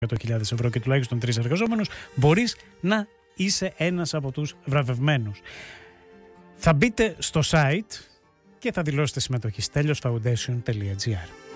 100.000 € και τουλάχιστον 3 εργαζόμενους, μπορείς να είσαι ένας από τους βραβευμένους. Θα μπείτε στο site και θα δηλώσετε συμμετοχή. steliosfoundation.gr.